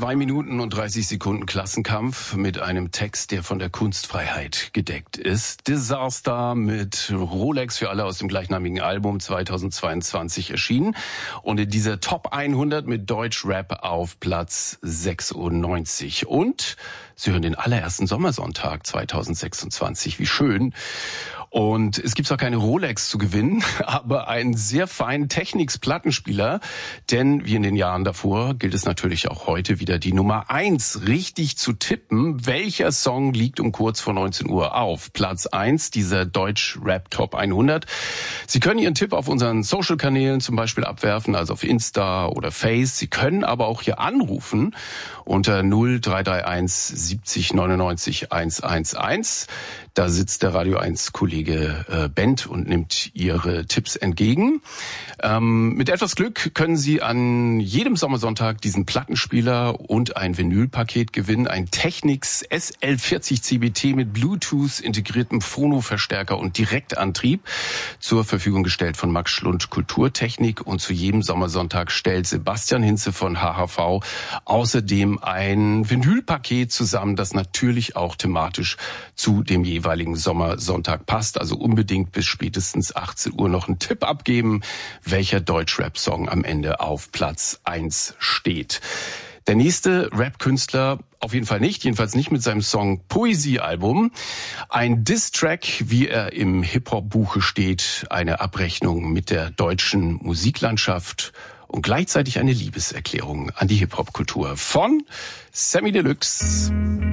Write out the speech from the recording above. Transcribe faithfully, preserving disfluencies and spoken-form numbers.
Zwei Minuten und dreißig Sekunden Klassenkampf mit einem Text, der von der Kunstfreiheit gedeckt ist. Disaster mit Rolex für alle aus dem gleichnamigen Album zweitausendzweiundzwanzig erschienen. Und in dieser Top hundert mit Deutschrap auf Platz sechsundneunzig. Und Sie hören den allerersten Sommersonntag zweitausendsechsundzwanzig. Wie schön. Und es gibt zwar keine Rolex zu gewinnen, aber einen sehr feinen Technics-Plattenspieler. Denn wie in den Jahren davor gilt es natürlich auch heute wieder die Nummer eins richtig zu tippen. Welcher Song liegt um kurz vor neunzehn Uhr auf Platz eins dieser Deutsch-Rap Top hundert? Sie können Ihren Tipp auf unseren Social-Kanälen zum Beispiel abwerfen, also auf Insta oder Face. Sie können aber auch hier anrufen unter null drei drei eins siebzig neunundneunzig hundertelf. Da sitzt der Radio eins Kollege äh, Bent und nimmt Ihre Tipps entgegen. Ähm, mit etwas Glück können Sie an jedem Sommersonntag diesen Plattenspieler und ein Vinylpaket gewinnen. Ein Technics S L vierzig C B T mit Bluetooth integriertem Phono-Verstärker und Direktantrieb, zur Verfügung gestellt von Max Schlund Kulturtechnik. Und zu jedem Sommersonntag stellt Sebastian Hinze von H H V außerdem ein Vinylpaket zusammen, das natürlich auch thematisch zu dem jeweiligen Sommersonntag passt. Also unbedingt bis spätestens achtzehn Uhr noch einen Tipp abgeben, welcher Deutschrap-Song am Ende auf Platz eins steht. Der nächste Rap-Künstler auf jeden Fall nicht, jedenfalls nicht mit seinem Song Poesie-Album. Ein Diss-Track, wie er im Hip-Hop-Buche steht, eine Abrechnung mit der deutschen Musiklandschaft und gleichzeitig eine Liebeserklärung an die Hip-Hop-Kultur von Samy Deluxe.